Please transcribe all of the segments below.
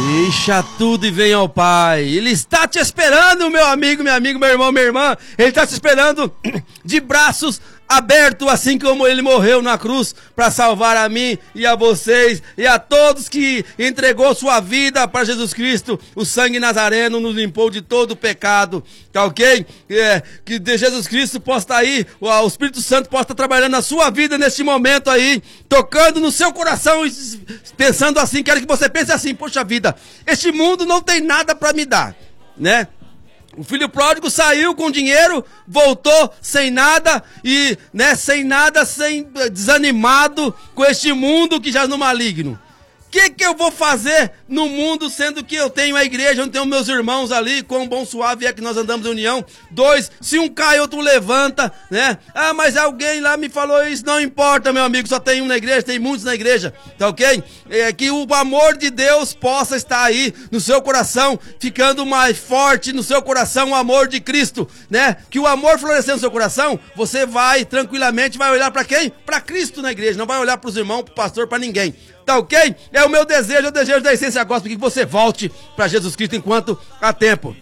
Deixa tudo e venha ao Pai. Ele está te esperando, meu amigo, meu irmão, minha irmã. Ele está te esperando de braços abertos, assim como ele morreu na cruz para salvar a mim e a vocês e a todos que entregou sua vida para Jesus Cristo. O sangue nazareno nos limpou de todo o pecado, tá ok? Que de Jesus Cristo possa estar aí, o Espírito Santo possa estar trabalhando na sua vida neste momento aí, tocando no seu coração e pensando assim. Quero que você pense assim: poxa vida, este mundo não tem nada para me dar, né? O filho pródigo saiu com dinheiro, voltou sem nada e, né, desanimado com este mundo que jaz no maligno. O que eu vou fazer no mundo, sendo que eu tenho a igreja, onde tenho meus irmãos ali, quão bom suave é que nós andamos em união. 2, se um cai, outro levanta, né? Ah, mas alguém lá me falou isso, não importa, meu amigo, só tem um na igreja, tem muitos na igreja, tá ok? Que o amor de Deus possa estar aí no seu coração, ficando mais forte no seu coração, o amor de Cristo, né? Que o amor florescer no seu coração, você vai tranquilamente, vai olhar para quem? Para Cristo na igreja, não vai olhar para os irmãos, para o pastor, para ninguém. Tá ok? É o meu desejo, é o desejo da Essência Gospel, que você volte para Jesus Cristo enquanto há tempo.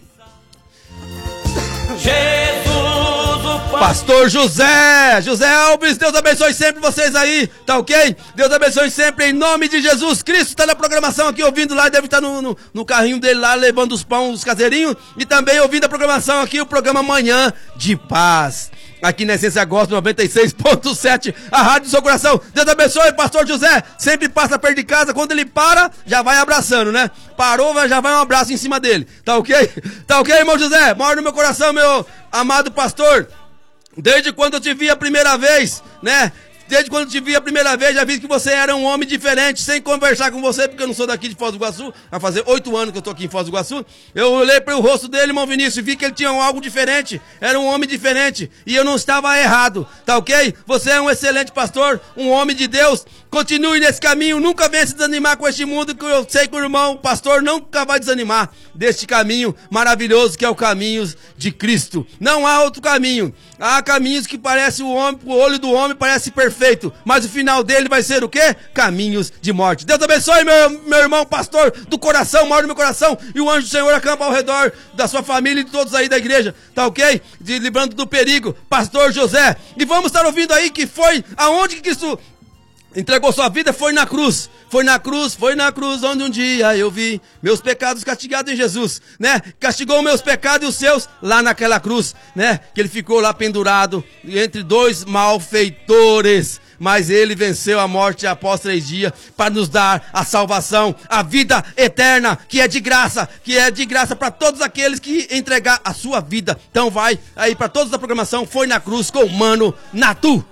Jesus, o Pastor José Alves, Deus abençoe sempre vocês aí, tá ok? Deus abençoe sempre em nome de Jesus Cristo. Tá na programação aqui, ouvindo lá, deve estar no carrinho dele lá, levando os pães, os caseirinhos, e também ouvindo a programação aqui, o programa Manhã de Paz, aqui na Essência Gospel 96.7, a rádio do seu coração. Deus abençoe, pastor José, sempre passa perto de casa, quando ele para, já vai abraçando, né? Parou, já vai um abraço em cima dele, tá ok? Tá ok, irmão José? Mora no meu coração, meu amado pastor. Desde quando eu te vi a primeira vez, né? Desde quando eu te vi a primeira vez, já vi que você era um homem diferente, sem conversar com você, porque eu não sou daqui de Foz do Iguaçu. Vai fazer 8 anos que eu tô aqui em Foz do Iguaçu. Eu olhei para o rosto dele, irmão Vinícius, e vi que ele tinha algo diferente. Era um homem diferente. E eu não estava errado, tá ok? Você é um excelente pastor, um homem de Deus. Continue nesse caminho, nunca venha se desanimar com este mundo, que eu sei que o irmão pastor nunca vai desanimar deste caminho maravilhoso que é o caminho de Cristo. Não há outro caminho. Há caminhos que parece o olho do homem parece perfeito, mas o final dele vai ser o quê? Caminhos de morte. Deus abençoe, meu irmão pastor do coração, mora no meu coração, e o anjo do Senhor acampa ao redor da sua família e de todos aí da igreja, tá ok? Livrando do perigo, pastor José. E vamos estar ouvindo aí que foi aonde que Cristo entregou sua vida, foi na cruz. Foi na cruz onde um dia eu vi meus pecados castigados em Jesus, né? Castigou meus pecados e os seus lá naquela cruz, né? Que ele ficou lá pendurado entre 2 malfeitores, mas ele venceu a morte após 3 dias para nos dar a salvação, a vida eterna, que é de graça para todos aqueles que entregar a sua vida. Então vai aí para todos da programação, foi na cruz com o Mano Natu.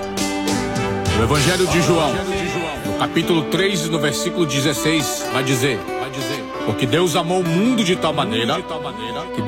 O Evangelho de João, no capítulo 3, no versículo 16, vai dizer: porque Deus amou o mundo de tal maneira que